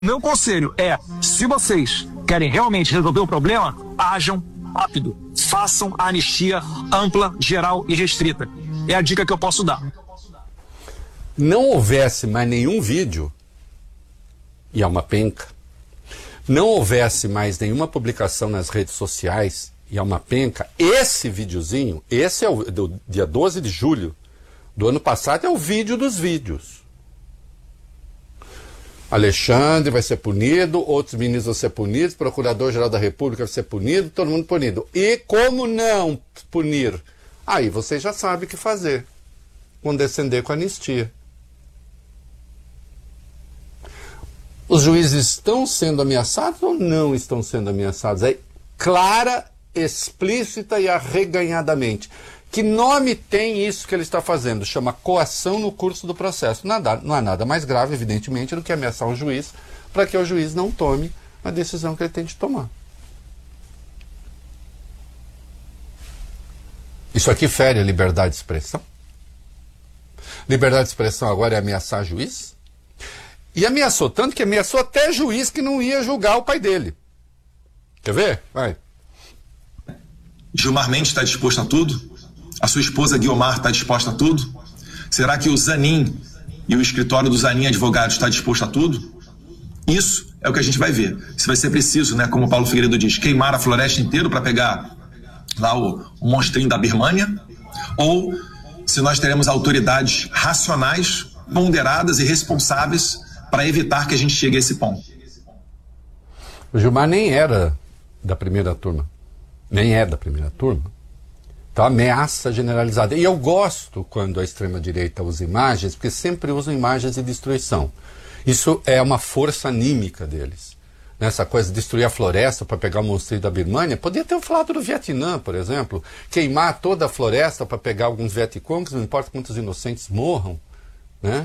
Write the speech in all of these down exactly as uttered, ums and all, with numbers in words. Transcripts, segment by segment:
Meu conselho é, se vocês querem realmente resolver o problema, ajam rápido. Façam a anistia ampla, geral e restrita. É a dica que eu posso dar. Não houvesse mais nenhum vídeo, e é uma penca, não houvesse mais nenhuma publicação nas redes sociais, e é uma penca, esse videozinho, esse é o do dia doze de julho do ano passado, é o vídeo dos vídeos. Alexandre vai ser punido, outros ministros vão ser punidos, Procurador-Geral da República vai ser punido, todo mundo punido. E como não punir? Aí você já sabe o que fazer. Condescender com a anistia. Os juízes estão sendo ameaçados ou não estão sendo ameaçados? É clara, explícita e arreganhadamente. Que nome tem isso que ele está fazendo? Chama coação no curso do processo. Nada, não há nada mais grave, evidentemente, do que ameaçar o juiz para que o juiz não tome a decisão que ele tem de tomar. Isso aqui fere a liberdade de expressão? Liberdade de expressão agora é ameaçar juiz? E ameaçou tanto que ameaçou até juiz que não ia julgar o pai dele. Quer ver? Vai. Gilmar Mendes está disposto a tudo? A sua esposa Guiomar está disposta a tudo? Será que o Zanin e o escritório do Zanin Advogados está disposto a tudo? Isso é o que a gente vai ver. Se vai ser preciso, né, como o Paulo Figueiredo diz, queimar a floresta inteira para pegar lá o, o monstrinho da Birmânia, ou se nós teremos autoridades racionais, ponderadas e responsáveis para evitar que a gente chegue a esse ponto. O Gilmar nem era da primeira turma. Nem é da primeira turma. Então, ameaça generalizada. E eu gosto quando a extrema-direita usa imagens, porque sempre usam imagens de destruição. Isso é uma força anímica deles. Nessa coisa de destruir a floresta para pegar o monstrinho da Birmânia, podia ter falado do Vietnã, por exemplo. Queimar toda a floresta para pegar alguns vietcongs, não importa quantos inocentes morram, né?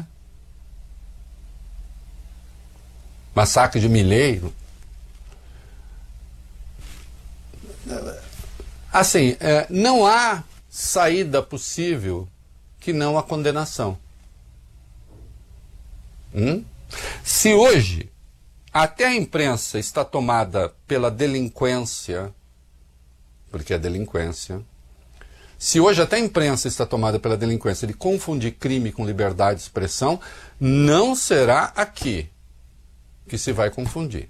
Massacre de Milheiro. Assim, é, não há saída possível que não a condenação. Hum? Se hoje até a imprensa está tomada pela delinquência, porque é delinquência, se hoje até a imprensa está tomada pela delinquência de confundir crime com liberdade de expressão, não será aqui que se vai confundir.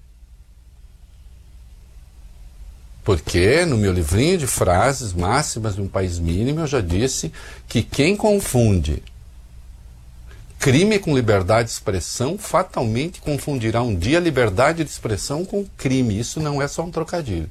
Porque no meu livrinho de frases máximas de um país mínimo eu já disse que quem confunde crime com liberdade de expressão fatalmente confundirá um dia liberdade de expressão com crime. Isso não é só um trocadilho.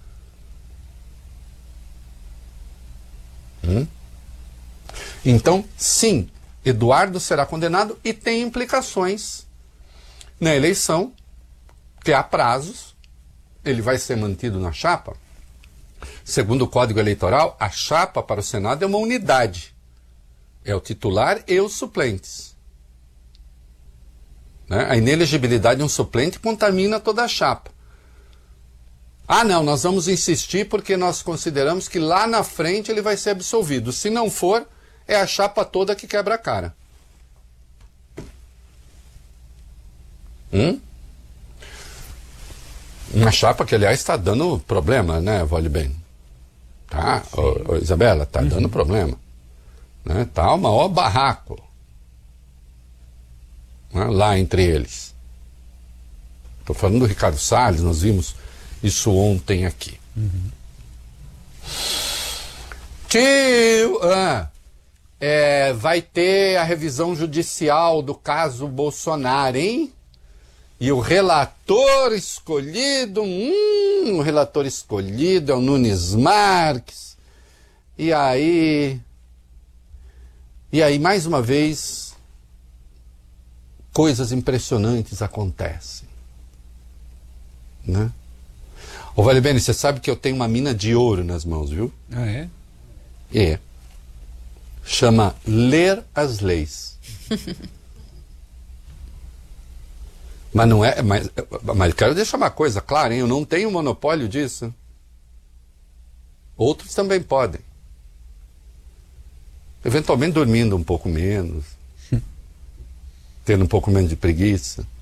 Hum? Então, sim, Eduardo será condenado e tem implicações na eleição, que há prazos. Ele vai ser mantido na chapa. Segundo o Código Eleitoral, a chapa para o Senado é uma unidade. É o titular e os suplentes. Né? A inelegibilidade de um suplente contamina toda a chapa. Ah, não, nós vamos insistir porque nós consideramos que lá na frente ele vai ser absolvido. Se não for, é a chapa toda que quebra a cara. Hum? Uma chapa que, aliás, está dando problema, né, Vale Bem? Tá, ô, ô, Isabela, está uhum. dando problema. Né? Tá o maior barraco, né, lá entre eles. Estou falando do Ricardo Salles, nós vimos isso ontem aqui. Uhum. Tio, ah, é, vai ter a revisão judicial do caso Bolsonaro, hein? E o relator escolhido, hum, o relator escolhido é o Nunes Marques. E aí, e aí mais uma vez, coisas impressionantes acontecem. Né? Ô, Vale Bene, você sabe que eu tenho uma mina de ouro nas mãos, viu? Ah, é? É. Chama Ler as Leis. Mas não é, mas, mas quero deixar uma coisa clara, hein? Eu não tenho monopólio disso. Outros também podem. Eventualmente dormindo um pouco menos, tendo um pouco menos de preguiça.